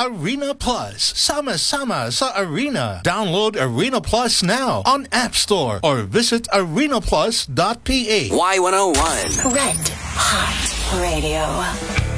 Arena Plus. Sama-sama sa Arena. Download Arena Plus now on App Store or visit arenaplus.ph. Y101. Red Hot Radio.